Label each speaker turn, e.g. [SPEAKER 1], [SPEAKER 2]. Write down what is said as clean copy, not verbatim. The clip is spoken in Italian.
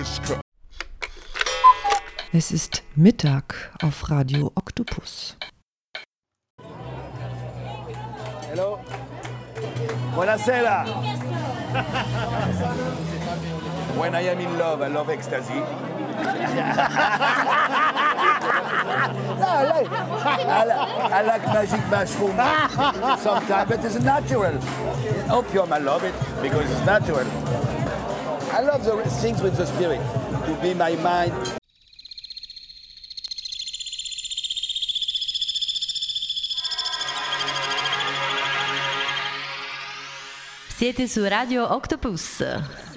[SPEAKER 1] Disco.
[SPEAKER 2] Es ist Mittag auf Radio Oktopus.
[SPEAKER 3] Hello. Buonasera. When I am in love, I love ecstasy. I like magic mushroom sometimes, but it's natural. Opium, I love it because it's natural. I love the things with the spirit, to be my mind.
[SPEAKER 4] Siete su Radio Octopus.